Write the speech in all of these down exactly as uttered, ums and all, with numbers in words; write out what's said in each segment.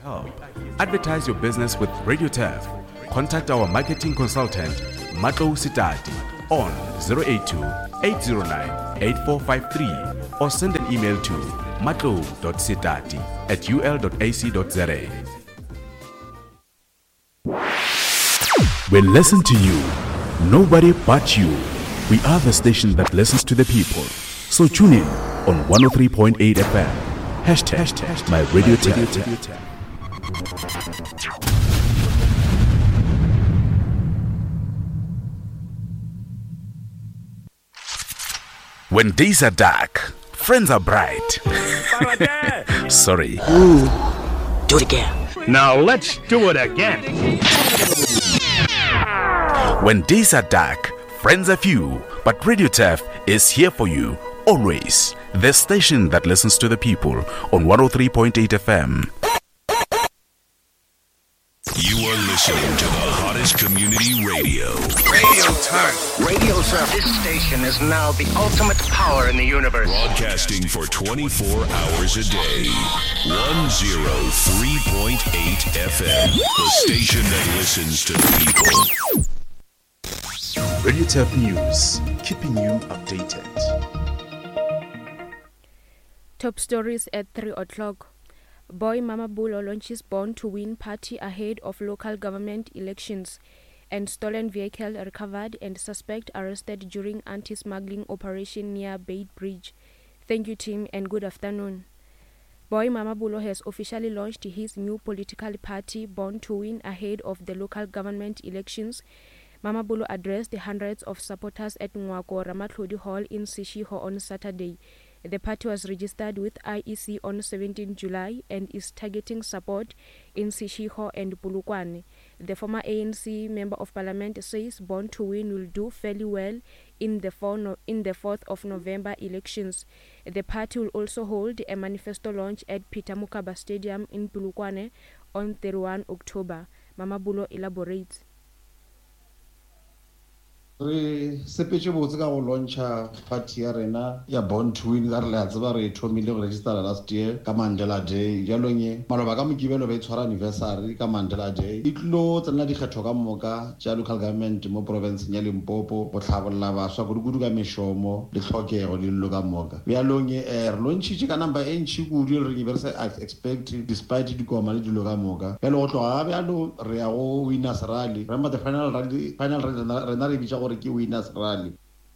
help. Advertise your business with Radio Turf. Contact our marketing consultant, Matlou Sitati, on zero eight two, eight zero nine, eight four five three or send an email to matlou dot sitati at u l dot a c dot z a. We listen to you. Nobody but you. We are the station that listens to the people. So tune in on one oh three point eight F M. Hashtag, hashtag my Radio Turf. When days are dark, friends are bright. Sorry. Ooh. Do it again. Now let's do it again. When days are dark, friends are few, but Radio Turf is here for you, always. The station that listens to the people on one oh three point eight F M. You are listening to the hottest community radio. Radio Turf. Radio Turf. This station is now the ultimate power in the universe. Broadcasting for twenty-four hours a day. one oh three point eight F M. The station that listens to the people. Radio Turf News, keeping you updated. Top stories at three o'clock. Boy Mamabulo launches Born to Win party ahead of local government elections, and stolen vehicle recovered and suspect arrested during anti-smuggling operation near Beit Bridge. Thank you, team, and good afternoon. Boy Mamabulo has officially launched his new political party, Born to Win, ahead of the local government elections. Mamabulo addressed the hundreds of supporters at Nwako Ramatlhodi Hall in Sishiho on Saturday. The party was registered with I E C on seventeenth July and is targeting support in Sishiho and Polokwane. The former A N C member of parliament says Born to Win will do fairly well in the, four no- in the fourth of November elections. The party will also hold a manifesto launch at Peter Mokaba Stadium in Polokwane on thirty-first October. Mamabulo elaborates. Re sepetse botse ka go launcha party ya rena ya Born to Win ka re le a tseba re thomile go register last year ka Mandela Day jalo nye maloba ka mokibelo ba itshwara anniversary ka Mandela Day di tlo tsena di kgetho ka moka tša local government mo province ya Limpopo go tlhabolla baswa go dikudu ka meshomo le tlhokego le llo ka moka bjalo nye eh re launchitše ka number e ntši kudu re ke berse expect despite dikoma le dilo ka moka bjalo go tloga bjalo re ya go winners rally remember the final rally final rally rena re bitša Winners Rally.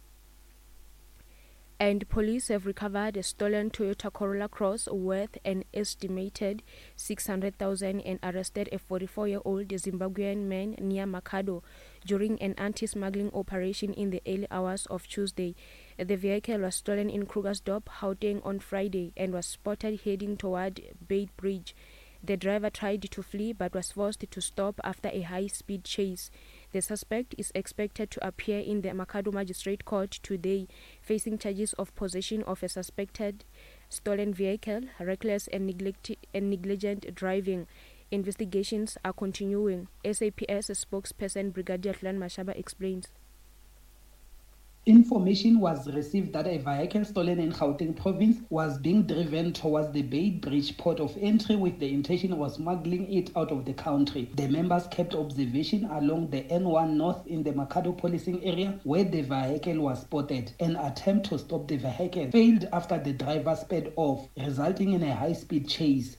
And police have recovered a stolen Toyota Corolla Cross worth an estimated six hundred thousand and arrested a forty-four-year-old Zimbabwean man near Makhado during an anti-smuggling operation in the early hours of Tuesday. The vehicle was stolen in Krugersdorp, Gauteng on Friday and was spotted heading toward Beit Bridge. The driver tried to flee but was forced to stop after a high-speed chase. The suspect is expected to appear in the Makhado Magistrate Court today, facing charges of possession of a suspected stolen vehicle, reckless and, neglect- and negligent driving. Investigations are continuing. S A P S spokesperson Brigadier Hlan Mashaba explains. Information was received that a vehicle stolen in Gauteng province was being driven towards the Beit Bridge port of entry with the intention of smuggling it out of the country. The members kept observation along the N one North in the Makhado policing area where the vehicle was spotted. An attempt to stop the vehicle failed after the driver sped off, resulting in a high-speed chase.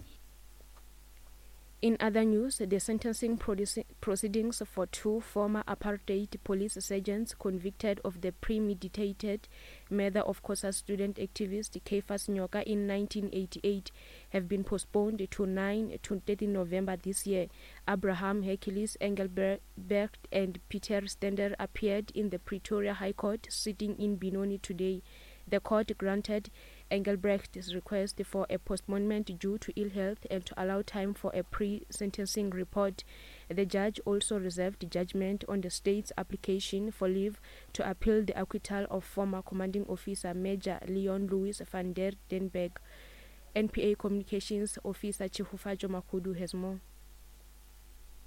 In other news, the sentencing proceedings for two former apartheid police sergeants convicted of the premeditated murder of COSA student activist Caiphus Nyoka in nineteen eighty-eight have been postponed to ninth to thirteenth November this year. Abraham Hercules Engelbert and Peter Stender appeared in the Pretoria High Court sitting in Benoni today. The court granted Engelbrecht's request for a postponement due to ill health and to allow time for a pre-sentencing report. The judge also reserved judgment on the state's application for leave to appeal the acquittal of former commanding officer Major Leon Louis van der Denberg. N P A Communications Officer Chihufajo Makudu has more.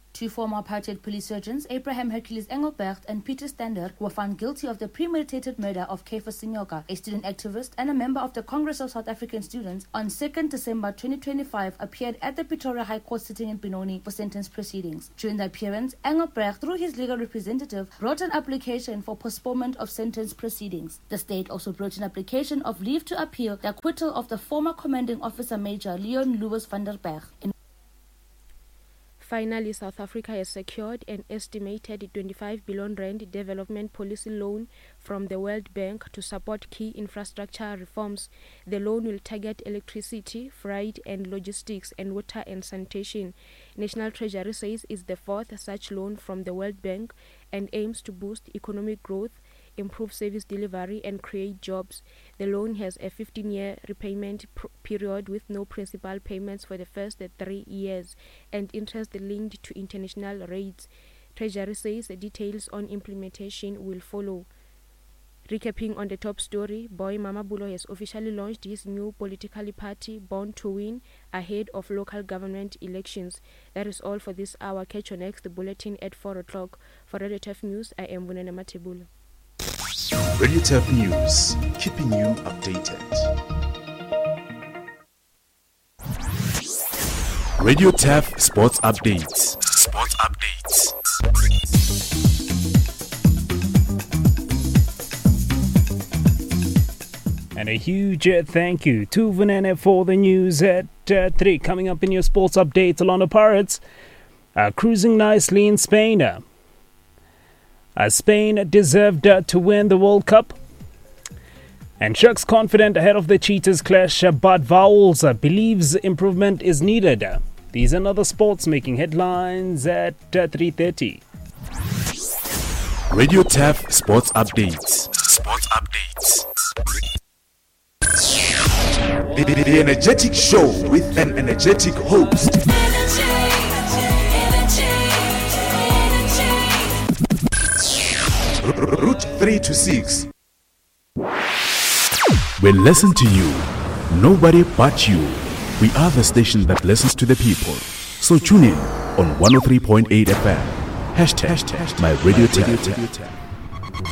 Two former apartheid police surgeons, Abraham Hercules Engelbrecht and Peter Stander, were found guilty of the premeditated murder of Kefas Sinyoka, a student activist and a member of the Congress of South African Students, on second December twenty twenty-five, appeared at the Pretoria High Court sitting in Benoni for sentence proceedings. During the appearance, Engelbrecht, through his legal representative, wrote an application for postponement of sentence proceedings. The state also brought an application of leave to appeal the acquittal of the former commanding officer Major Leon Louis van der Berg. In Finally, South Africa has secured an estimated twenty-five billion rand development policy loan from the World Bank to support key infrastructure reforms. The loan will target electricity, freight and logistics, and water and sanitation. National Treasury says it's the fourth such loan from the World Bank and aims to boost economic growth, improve service delivery and create jobs. The loan has a fifteen-year repayment pr- period with no principal payments for the first three years and interest linked to international rates. Treasury says the details on implementation will follow. Recapping on the top story, Boy Mamabulo has officially launched his new political party, Born to Win, ahead of local government elections. That is all for this hour. Catch your next bulletin at four o'clock. For Radio T F News, I am Bunana Matebula. Radio T F News, keeping you updated. Radio T F Sports Updates. Sports Updates. And a huge uh, thank you to Vanana for the news at uh, three. Coming up in your sports updates, Orlando Pirates are cruising nicely in Spain. Uh, Spain deserved uh, to win the World Cup. And Sharks confident ahead of the Cheetahs clash, uh, but Vowels uh, believes improvement is needed. Uh, these and other sports making headlines at uh, three thirty. Radio T F Sports Updates. Sports Updates. The, the, the energetic show with an energetic host. Route three to six. We listen to you. Nobody but you. We are the station that listens to the people. So tune in on one oh three point eight F M. Hashtag, Hashtag my Radio T F.